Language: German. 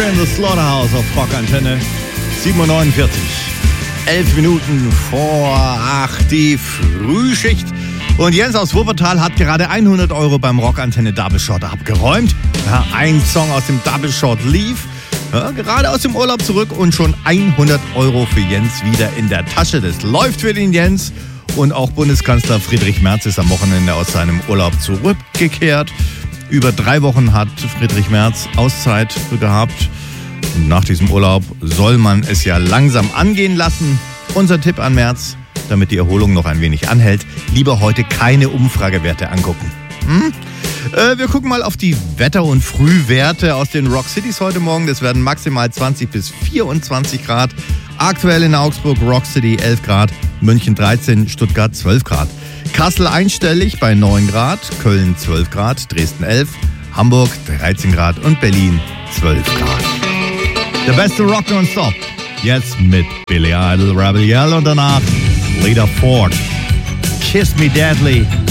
Enter in the Slaughterhouse auf Rockantenne 7:49. 11 Minuten vor 8 die Frühschicht. Und Jens aus Wuppertal hat gerade 100 € beim Rockantenne Double Shot abgeräumt. Ja, ein Song aus dem Double Shot lief. Ja, gerade aus dem Urlaub zurück und schon 100 € für Jens wieder in der Tasche. Das läuft für den Jens. Und auch Bundeskanzler Friedrich Merz ist am Wochenende aus seinem Urlaub zurückgekehrt. Über 3 Wochen hat Friedrich Merz Auszeit gehabt. Und nach diesem Urlaub soll man es ja langsam angehen lassen. Unser Tipp an Merz, damit die Erholung noch ein wenig anhält, lieber heute keine Umfragewerte angucken. Wir gucken mal auf die Wetter- und Frühwerte aus den Rock Cities heute Morgen. Das werden maximal 20 bis 24 Grad. Aktuell in Augsburg, Rock City 11 Grad, München 13, Stuttgart 12 Grad. Kassel einstellig bei 9 Grad, Köln 12 Grad, Dresden 11, Hamburg 13 Grad und Berlin 12 Grad. Der beste Rock nonstop. Jetzt mit Billy Idol, Rebel Yell und danach Lita Ford. Kiss Me Deadly.